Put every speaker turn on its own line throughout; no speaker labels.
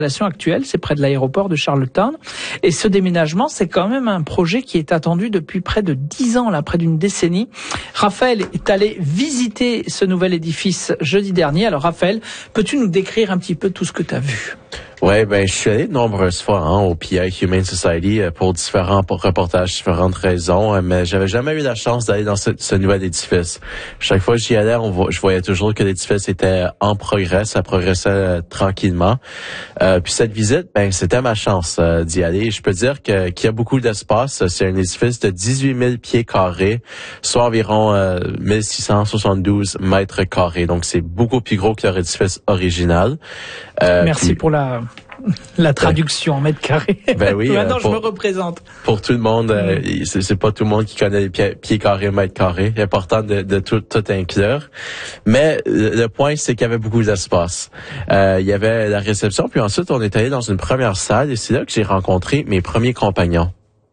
Actuelle, c'est près de l'aéroport de Charlottetown. Et ce déménagement, c'est quand même un projet qui est attendu depuis près de 10 ans, là, près d'une décennie. Raphaël est allé visiter ce nouvel édifice jeudi dernier. Alors Raphaël, peux-tu nous décrire un petit peu tout ce que tu as vu ?
Ouais, je suis allé de nombreuses fois au PI Humane Society pour différents reportages, différentes raisons, mais j'avais jamais eu la chance d'aller dans ce nouvel édifice. Chaque fois que j'y allais, je voyais toujours que l'édifice était en progrès, ça progressait tranquillement. Puis cette visite, c'était ma chance d'y aller. Je peux dire qu'il y a beaucoup d'espace. C'est un édifice de 18 000 pieds carrés, soit environ 1672 mètres carrés. Donc c'est beaucoup plus gros que leur édifice original.
Merci pour la traduction en mètres carrés.
Ben oui.
Maintenant, je me représente.
Pour tout le monde, c'est pas tout le monde qui connaît les pieds carrés, mètres carrés. C'est important de tout inclure. Mais le point, c'est qu'il y avait beaucoup d'espace. Il y avait la réception, puis ensuite, on est allé dans une première salle, et c'est là que j'ai rencontré mes premiers compagnons.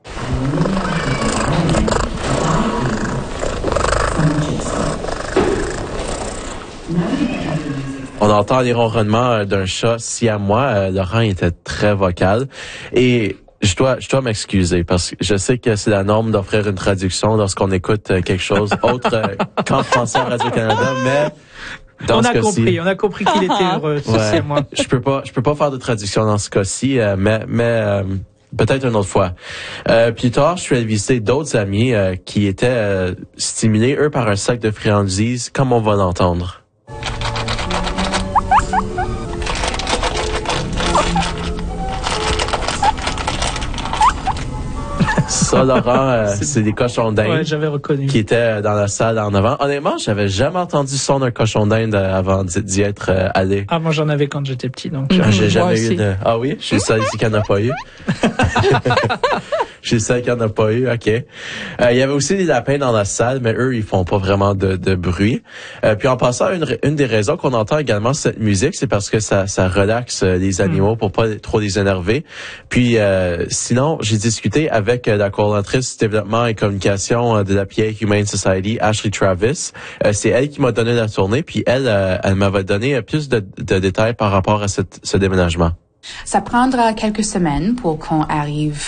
On entend les ronronnements d'un chat siamois. Laurent était très vocal. Et je dois m'excuser parce que je sais que c'est la norme d'offrir une traduction lorsqu'on écoute quelque chose autre qu'en français à Radio-Canada, mais dans ce cas-ci,
on a compris qu'il était heureux, c'est moi.
Je peux pas faire de traduction dans ce cas-ci, mais peut-être une autre fois. Plus tard, je suis allé visiter d'autres amis qui étaient stimulés, eux, par un sac de friandises, comme on va l'entendre. Ça, Laurent, c'est des cochons d'Inde.
Ouais, j'avais reconnu.
Qui étaient dans la salle en avant. Honnêtement, j'avais jamais entendu le son d'un cochon d'Inde avant d'y être allé.
Ah, moi, j'en avais quand j'étais petit, donc.
J'ai jamais eu de... Ah oui? Je suis seul ici qu'il n'y en a pas eu. Je suis seul qu'il n'y en a pas eu, OK. Il y avait aussi des lapins dans la salle, mais eux, ils font pas vraiment de bruit. Puis en passant, une des raisons qu'on entend également cette musique, c'est parce que ça relaxe les animaux pour pas trop les énerver. Puis sinon, j'ai discuté avec la coordonnatrice développement et communication de la PA Humane Society, Ashley Travis. C'est elle qui m'a donné la tournée, puis elle m'avait donné plus de détails par rapport à ce déménagement.
Ça prendra quelques semaines pour qu'on arrive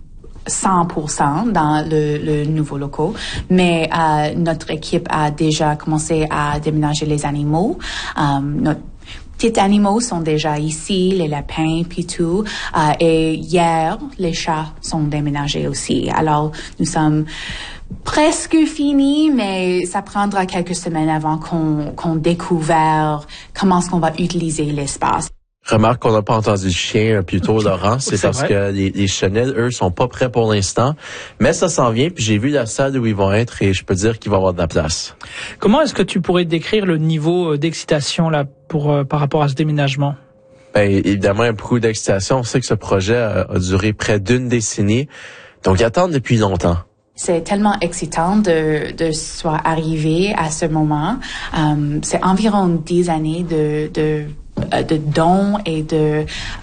100% dans le nouveau local, mais notre équipe a déjà commencé à déménager les animaux. Notre petits animaux sont déjà ici, les lapins puis tout. Et hier, les chats sont déménagés aussi. Alors, nous sommes presque finis, mais ça prendra quelques semaines avant qu'on découvre comment est-ce qu'on va utiliser l'espace.
Remarque qu'on n'a pas entendu le chien plus tôt, Laurent. C'est parce
vrai.
que les chenilles, eux, sont pas prêts pour l'instant. Mais ça s'en vient, puis j'ai vu la salle où ils vont être et je peux dire qu'il va y avoir de la place.
Comment est-ce que tu pourrais décrire le niveau d'excitation là par rapport à ce déménagement?
Évidemment, il y a beaucoup d'excitation. On sait que ce projet a duré près d'une décennie. Donc, ils attendent depuis longtemps.
C'est tellement excitant de soit arrivé à ce moment. C'est environ 10 années de dons et de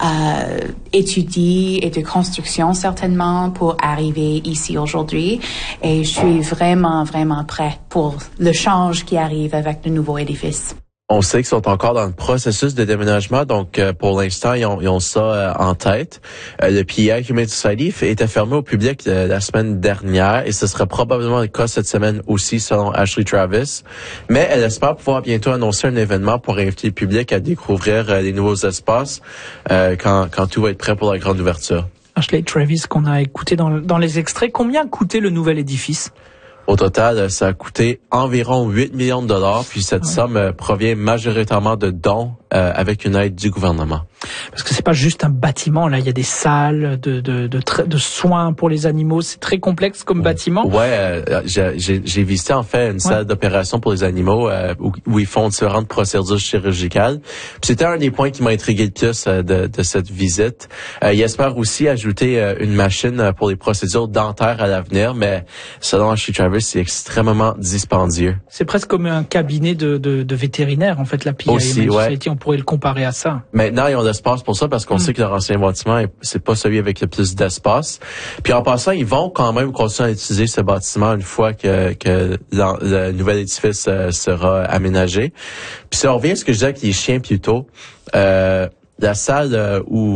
études et de construction certainement pour arriver ici aujourd'hui. Et je suis vraiment, vraiment prêt pour le change qui arrive avec le nouveau édifice.
On sait qu'ils sont encore dans le processus de déménagement, donc pour l'instant, ils ont ça en tête. Le PI Humane Society était fermé au public la semaine dernière et ce sera probablement le cas cette semaine aussi, selon Ashley Travis. Mais elle espère pouvoir bientôt annoncer un événement pour inviter le public à découvrir les nouveaux espaces quand tout va être prêt pour la grande ouverture.
Ashley Travis qu'on a écouté dans les extraits. Combien a coûté le nouvel édifice?
Au total, ça a coûté environ 8 millions de dollars, puis cette somme provient majoritairement de dons avec une aide du gouvernement.
Parce que c'est pas juste un bâtiment, là, il y a des salles de soins pour les animaux, c'est très complexe comme bâtiment.
Ouais, j'ai visité en fait une salle d'opération pour les animaux où ils font différentes procédures chirurgicales. Puis c'était un des points qui m'a intrigué le plus de cette visite. Ils espèrent aussi ajouter une machine pour les procédures dentaires à l'avenir, mais selon Ashley Travis, c'est extrêmement dispendieux.
C'est presque comme un cabinet de vétérinaire, en fait, la PI Humane Society, on pourrait le comparer à ça.
Maintenant, ils ont l'espace pour ça parce qu'on sait que leur ancien bâtiment, c'est pas celui avec le plus d'espace. Puis en passant, ils vont quand même continuer à utiliser ce bâtiment une fois que le nouvel édifice sera aménagé. Puis si on revient à ce que je disais avec les chiens plus tôt, la salle où